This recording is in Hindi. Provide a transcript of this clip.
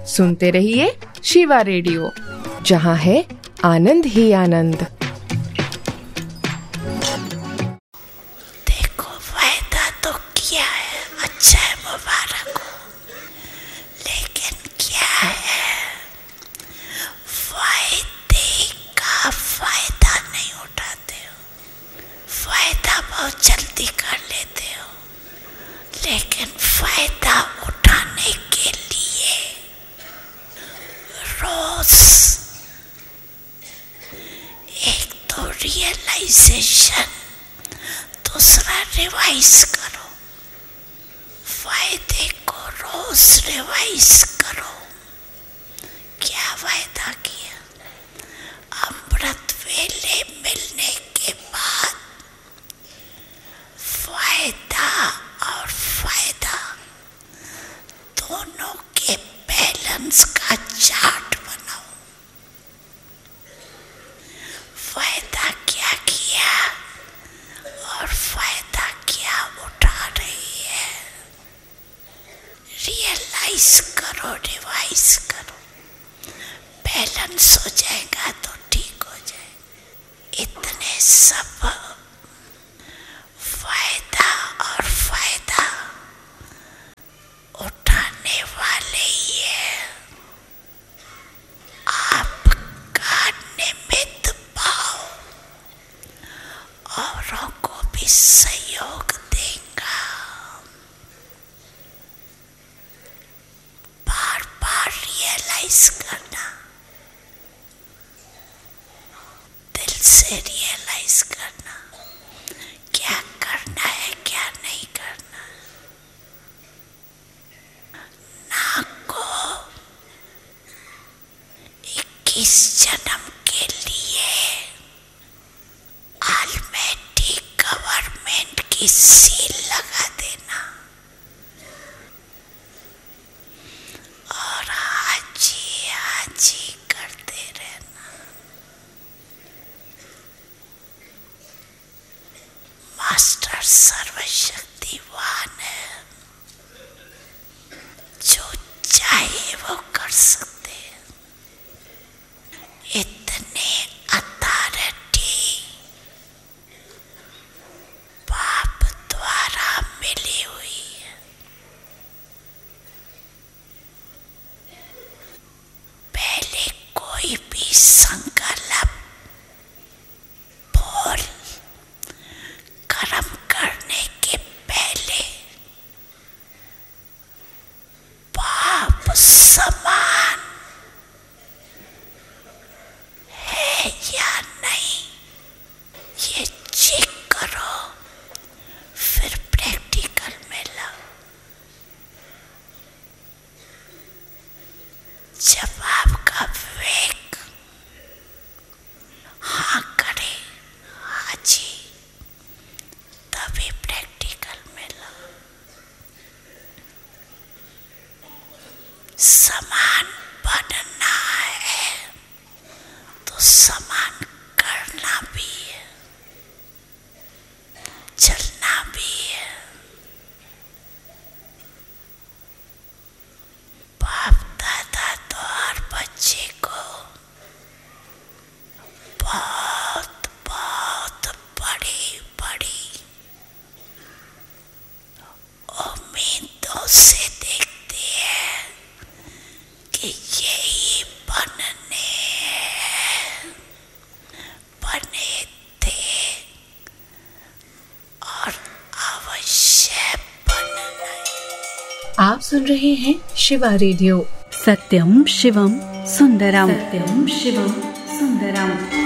सुनते रहिए शिवा रेडियो, जहाँ है आनंद ही आनंद। देखो वायदा तो किया है, अच्छा है, मुबारक हो, लेकिन क्या है, वायदे का फायदा नहीं उठाते हो। फायदा बहुत जल्दी कर लेते हो, लेकिन फायदा उठाने के लिए रोज एक तो रियलाइजेशन, दूसरा रिवाइज करो। वायदे को रोज रिवाइज करो। क्या वायदा किया? अमृत वेले मिलने के बाद वायदा और फायदा दोनों के बैलेंस का चार्ट बनाओ। फायदा क्या किया और फायदा क्या उठा रही है, रियलाइज करो, रिवाइज करो। बैलेंस हो जाएगा तो ठीक हो जाएगा। इतने सब फायदा और फायदा उठाने वाले ही है। आपका निमित्त भाव औरों को भी सहयोग देगा। बार बार रियलाइज करना, दिल से रियलाइज करना, क्या करना है, क्या नहीं करना। ना को 21 जन्म के लिए ऑलमाइटी गवर्नमेंट की सील लगा देना और हाजी हाजी करते रहना। मास्टर सर्वशक्तिवान है, जो चाहे वो कर सकते हैं। इतने अथॉरिटी बाप द्वारा मिली हुई है। पहले कोई भी संकल्प बोल कर्म करने के पहले बाप समान है या नहीं, ये चेक करो, फिर प्रैक्टिकल में लाओ। जब आपका विवेक हाँ करे, हाँ जी, तभी प्रैक्टिकल में लाओ। समान बनना है तो समान करना भी है, चलना भी है। बाप दादा तो हर बच्चे को बहुत बहुत बड़ी बड़ी उम्मीदों से देखते हैं कि यही बने थे और अवश्य बनना। आप सुन रहे हैं शिवा रेडियो, सत्यम शिवम सुंदरम, सत्यम शिवम सुंदरम।